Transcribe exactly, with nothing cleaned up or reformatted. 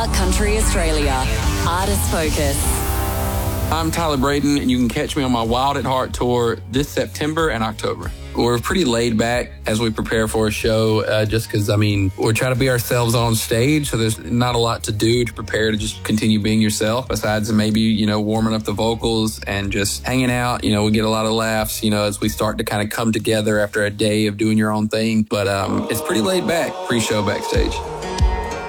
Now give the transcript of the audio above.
Our Country Australia. Artist Focus. I'm Tyler Braden, and you can catch me on my Wild at Heart tour this September and October. We're pretty laid back as we prepare for a show, uh, just because, I mean, we're trying to be ourselves on stage, so there's not a lot to do to prepare to just continue being yourself, besides maybe, you know, warming up the vocals and just hanging out. You know, we get a lot of laughs, you know, as we start to kind of come together after a day of doing your own thing. But um, it's pretty laid back pre-show backstage.